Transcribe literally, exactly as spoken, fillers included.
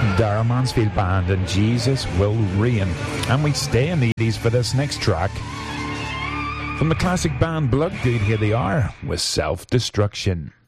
Dara Mansfield Band and Jesus Will Reign. And we stay in the eighties for this next track. From the classic band Bloodgood, here they are with Self-Destruction.